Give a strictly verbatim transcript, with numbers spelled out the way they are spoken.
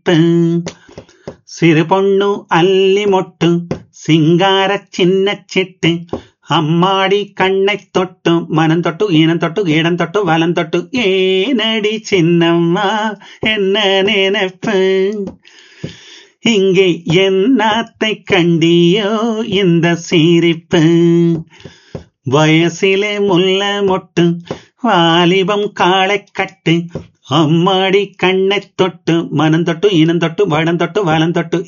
சிரிப்பு. சிறு பொண்ணு அல்லி மொட்டு சிங்கார சின்ன சிட்டு அம்மாடி கண்ணை தொட்டு மனம் தொட்டு ஈனம் தொட்டு இடம் தொட்டு வலம் தொட்டு ஏனடி சின்னம்மா என்ன நினைப்பு. இங்கே என்னாத்தை கண்டியோ இந்த சிரிப்பு. வயசிலே முல்ல மொட்டு வாலிபம் காளை கட்டு அம்மாடி கண்ணை தொட்டு மனம் தொட்டு இனம் தொட்டு வடம் தொட்டு வலம் தொட்டு